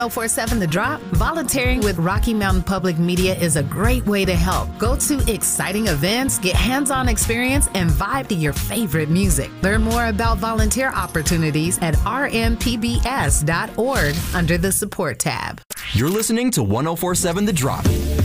1047 The Drop, volunteering with Rocky Mountain Public Media is a great way to help. Go to exciting events, get hands-on experience, and vibe to your favorite music. Learn more about volunteer opportunities at rmpbs.org under the support tab. You're listening to 1047 The Drop.